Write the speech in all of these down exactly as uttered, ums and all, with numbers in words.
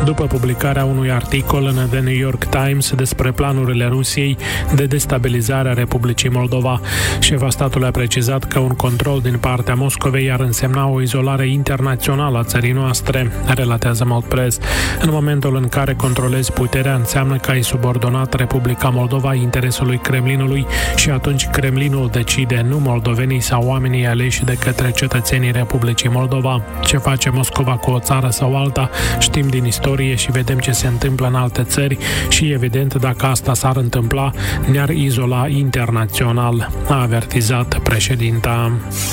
după publicarea unui articol în The New York Times despre planurile Rusiei de destabilizare a Republicii Moldova. Șefa statului a precizat că un control din partea Moscovei ar însemna o izolare internațională a țării noastre, relatează Moldpress. În momentul în care controlezi puterea, înseamnă că ai subordonat Republica Moldova interesului Kremlinului și atunci Kremlinul decide, nu moldovenii sau oamenii aleși de către cetățenii Republicii Moldova. Ce face Moscova cu o țară sau alta, știm din istorie și vedem ce se întâmplă în alte țări și, evident, dacă asta s-ar întâmpla, ne-ar izola internațional, a avertizat președinta.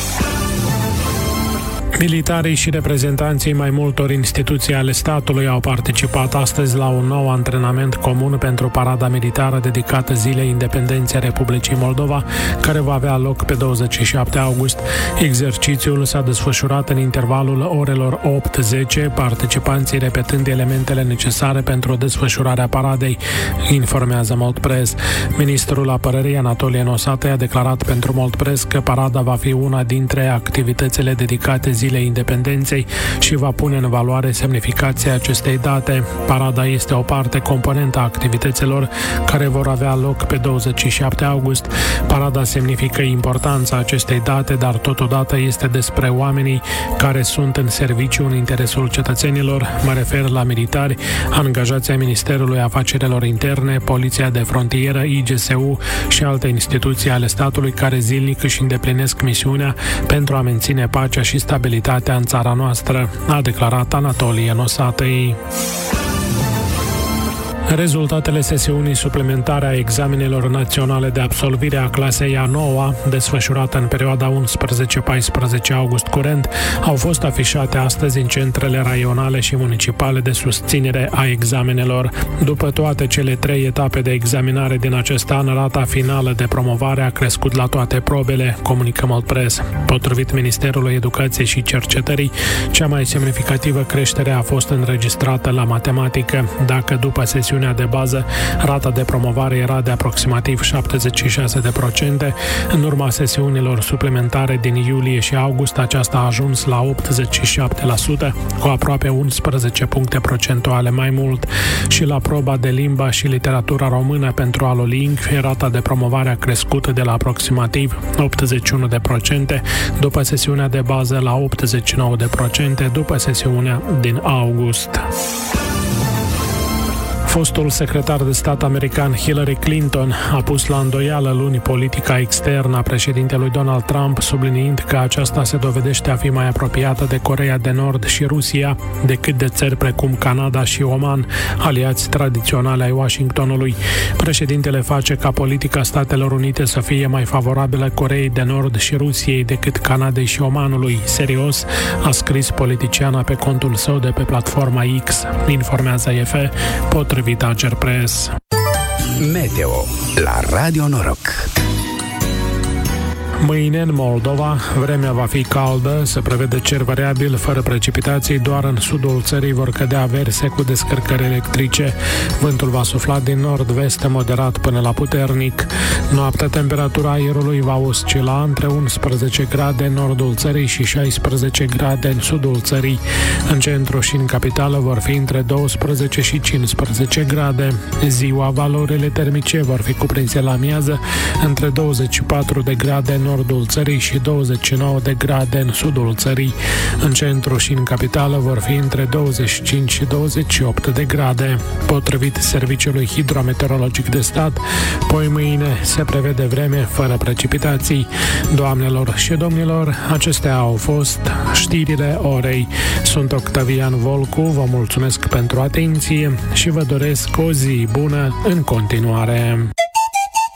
Militarii și reprezentanții mai multor instituții ale statului au participat astăzi la un nou antrenament comun pentru parada militară dedicată Zilei Independenței Republicii Moldova, care va avea loc pe douăzeci și șapte august. Exercițiul s-a desfășurat în intervalul orelor opt zece, participanții repetând elementele necesare pentru desfășurarea paradei, informează Moldpress. Ministrul Apărării Anatolie Nosate a declarat pentru Moldpress că parada va fi una dintre activitățile dedicate Zilei Independenței și va pune în valoare semnificația acestei date. Parada este o parte componentă a activităților care vor avea loc pe douăzeci și șapte august. Parada semnifică importanța acestei date, dar totodată este despre oamenii care sunt în serviciu în interesul cetățenilor. Mă refer la militari, angajații ai Ministerului Afacerilor Interne, Poliția de Frontieră, I G S U și alte instituții ale statului care zilnic își îndeplinesc misiunea pentru a menține pacea și stabilitatea în țara noastră, a declarat Anatolie Nosatei. Rezultatele sesiunii suplimentare a examenelor naționale de absolvire a clasei a noua, desfășurată în perioada unsprezece paisprezece august curent, au fost afișate astăzi în centrele raionale și municipale de susținere a examenelor. După toate cele trei etape de examinare din acest an, rata finală de promovare a crescut la toate probele, comunică Moldpress. Potrivit Ministerului Educației și Cercetării, cea mai semnificativă creștere a fost înregistrată la matematică. Dacă după sesiunea de bază rata de promovare era de aproximativ șaptezeci și șase de procente, în urma sesiunilor suplimentare din iulie și august aceasta a ajuns la optzeci și șapte la sută, cu aproape unsprezece puncte procentuale mai mult, și la proba de limba și literatura română pentru Aloling, rata de promovare a crescut de la aproximativ optzeci și unu de procente după sesiunea de bază la optzeci și nouă de procente după sesiunea din august. Fostul secretar de stat american Hillary Clinton a pus la îndoială luni politica externă a președintelui Donald Trump, subliniind că aceasta se dovedește a fi mai apropiată de Coreea de Nord și Rusia decât de țări precum Canada și Oman, aliați tradiționale ai Washingtonului. Președintele face ca politica Statelor Unite să fie mai favorabilă Coreei de Nord și Rusiei decât Canadei și Omanului. Serios, a scris politiciana pe contul său de pe platforma X, informează A F, potrivit Agerpress. Meteo la Radio Noroc. Mâine în Moldova, vremea va fi caldă, se prevede cer variabil, fără precipitații, doar în sudul țării vor cădea averse cu descărcări electrice. Vântul va sufla din nord-vest moderat până la puternic. Noaptea, temperatura aerului va oscila între unsprezece grade în nordul țării și șaisprezece grade în sudul țării. În centru și în capitală vor fi între douăsprezece și cincisprezece grade. Ziua, valorile termice vor fi cuprinse la amiază între douăzeci și patru de grade în nordul țării și douăzeci și nouă de grade în sudul țării. În centru și în capitală vor fi între douăzeci și cinci și douăzeci și opt de grade. Potrivit Serviciului Hidrometeorologic de Stat, poi mâine se prevede vreme fără precipitații. Doamnelor și domnilor, acestea au fost știrile orei. Sunt Octavian Volcu, vă mulțumesc pentru atenție și vă doresc o zi bună în continuare.